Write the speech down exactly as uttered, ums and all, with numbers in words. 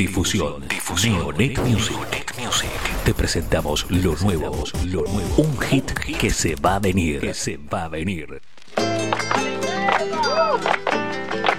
Difusión. Difusión. Neonet Music. Neonet Music. Te presentamos lo nuevo. Lo nuevo. Un hit que se va a venir. Que se va a venir.